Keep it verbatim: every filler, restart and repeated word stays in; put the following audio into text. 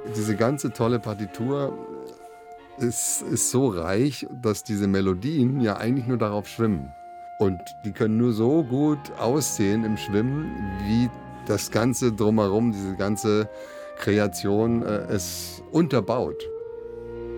diese ganze tolle Partitur ist, ist so reich, dass diese Melodien ja eigentlich nur darauf schwimmen. Und die können nur so gut aussehen im Schwimmen, wie das Ganze drumherum, diese ganze Kreation äh, es unterbaut.